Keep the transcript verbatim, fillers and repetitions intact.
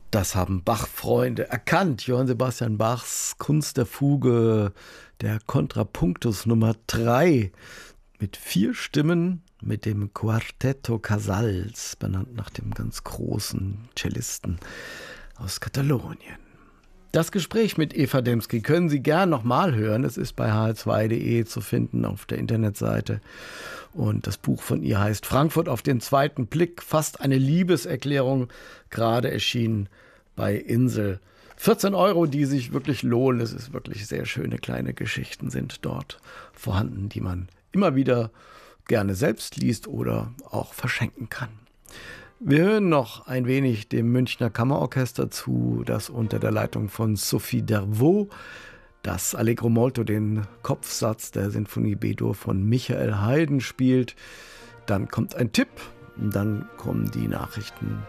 Das haben Bach-Freunde erkannt. Johann Sebastian Bachs Kunst der Fuge, der Kontrapunktus Nummer drei mit vier Stimmen, mit dem Quartetto Casals, benannt nach dem ganz großen Cellisten aus Katalonien. Das Gespräch mit Eva Demski können Sie gern nochmal hören. Es ist bei h r zwei punkt de zu finden auf der Internetseite. Und das Buch von ihr heißt Frankfurt auf den zweiten Blick, fast eine Liebeserklärung, gerade erschienen bei Insel. vierzehn Euro, die sich wirklich lohnen. Es ist wirklich sehr schöne kleine Geschichten sind dort vorhanden, die man immer wieder gerne selbst liest oder auch verschenken kann. Wir hören noch ein wenig dem Münchner Kammerorchester zu, das unter der Leitung von Sophie Dervaux das Allegro molto, den Kopfsatz der Sinfonie B-Dur von Michael Haydn spielt. Dann kommt ein Tipp, dann kommen die Nachrichten